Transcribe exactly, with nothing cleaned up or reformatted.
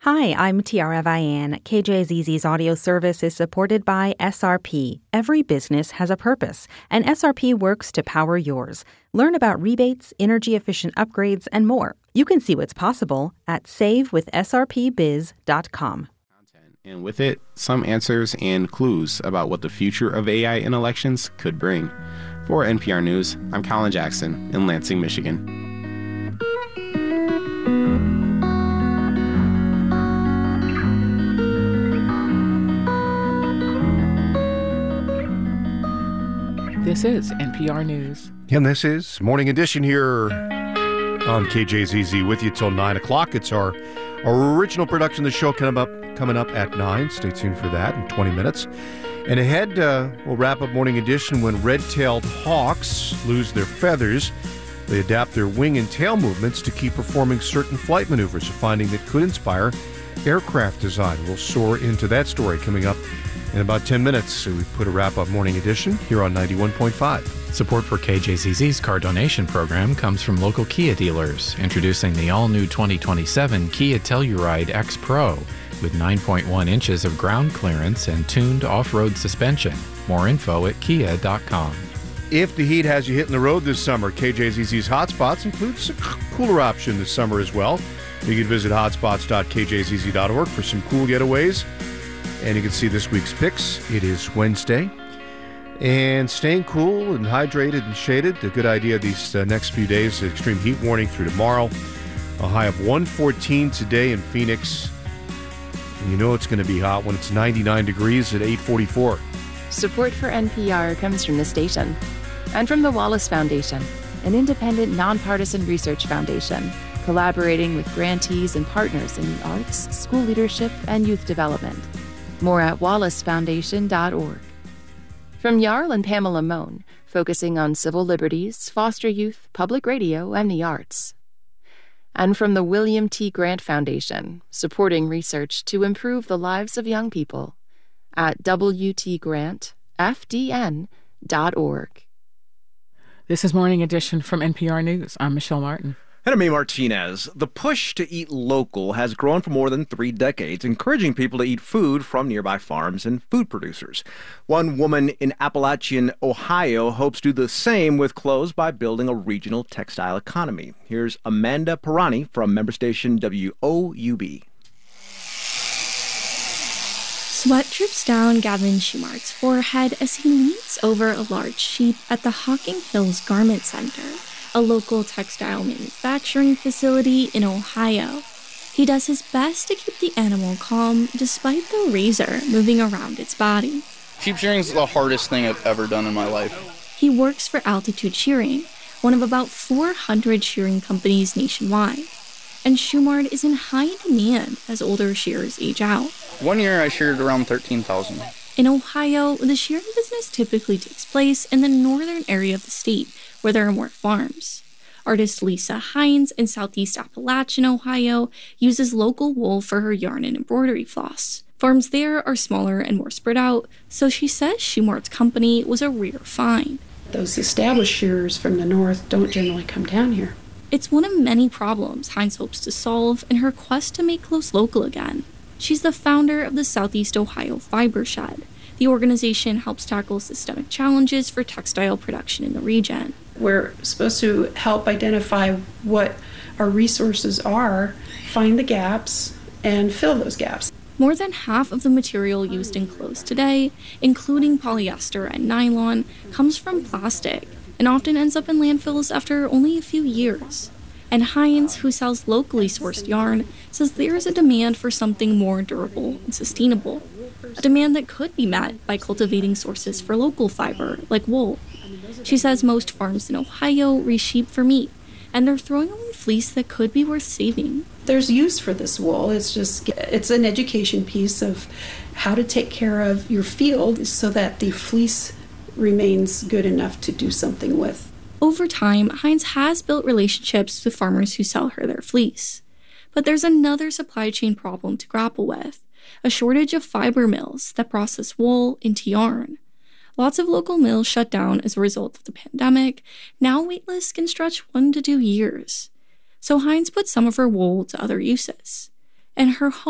Hi, I'm Tiara Vian. K J Z Z's audio service is supported by S R P. Every business has a purpose, and S R P works to power yours. Learn about rebates, energy-efficient upgrades, and more. You can see what's possible at save with S R P biz dot com. And with it, some answers and clues about what the future of A I in elections could bring. For N P R News, I'm Colin Jackson in Lansing, Michigan. This is N P R News. And this is Morning Edition here on K J Z Z with you till nine o'clock. It's our, our original production of the show coming up, coming up at nine. Stay tuned for that in twenty minutes. And ahead, uh, we'll wrap up Morning Edition when red-tailed hawks lose their feathers. They adapt their wing and tail movements to keep performing certain flight maneuvers, a finding that could inspire aircraft design. We'll soar into that story coming up in about ten minutes. So we put a wrap-up Morning Edition here on ninety-one point five. Support for K J Z Z's car donation program comes from local Kia dealers, introducing the all-new twenty twenty-seven Kia Telluride X Pro with nine point one inches of ground clearance and tuned off-road suspension. More info at kia dot com. If the heat has you hitting the road this summer, K J Z Z's Hotspots includes a cooler option this summer as well. You can visit hotspots dot k j z z dot org for some cool getaways. And you can see this week's picks. It is Wednesday. And staying cool and hydrated and shaded, a good idea these uh, next few days. Extreme heat warning through tomorrow. A high of one fourteen today in Phoenix. And you know it's going to be hot when it's ninety-nine degrees at eight forty-four. Support for N P R comes from the station and from the Wallace Foundation, an independent, nonpartisan research foundation collaborating with grantees and partners in the arts, school leadership, and youth development. More at wallace foundation dot org. From Jarl and Pamela Mohn, focusing on civil liberties, foster youth, public radio, and the arts. And from the William T. Grant Foundation, supporting research to improve the lives of young people at w t grant f d n dot org. This is Morning Edition from N P R News. I'm Michelle Martin. And I'm May Martinez. The push to eat local has grown for more than three decades, encouraging people to eat food from nearby farms and food producers. One woman in Appalachian, Ohio, hopes to do the same with clothes by building a regional textile economy. Here's Amanda Pirani from member station W O U B. Sweat drips down Gavin Schumart's forehead as he leans over a large sheep at the Hocking Hills Garment Center, a local textile manufacturing facility in Ohio. He does his best to keep the animal calm despite the razor moving around its body. Sheep shearing is the hardest thing I've ever done in my life. He works for Altitude Shearing, one of about four hundred shearing companies nationwide. And Schumart is in high demand as older shearers age out. One year I sheared around thirteen thousand. In Ohio, the shearing business typically takes place in the northern area of the state, where there are more farms. Artist Lisa Hines in southeast Appalachian, Ohio, uses local wool for her yarn and embroidery floss. Farms there are smaller and more spread out, so she says Schumart's company was a rare find. Those established shearers from the north don't generally come down here. It's one of many problems Hines hopes to solve in her quest to make clothes local again. She's the founder of the Southeast Ohio Fiber Shed. The organization helps tackle systemic challenges for textile production in the region. We're supposed to help identify what our resources are, find the gaps, and fill those gaps. More than half of the material used in clothes today, including polyester and nylon, comes from plastic and often ends up in landfills after only a few years. And Hines, who sells locally sourced yarn, says there is a demand for something more durable and sustainable. A demand that could be met by cultivating sources for local fiber, like wool. She says most farms in Ohio raise sheep for meat, and they're throwing away fleece that could be worth saving. There's use for this wool. It's just, it's an education piece of how to take care of your field so that the fleece remains good enough to do something with. Over time, Hines has built relationships with farmers who sell her their fleece. But there's another supply chain problem to grapple with, a shortage of fiber mills that process wool into yarn. Lots of local mills shut down as a result of the pandemic. Now wait lists can stretch one to two years. So Hines put some of her wool to other uses. And her home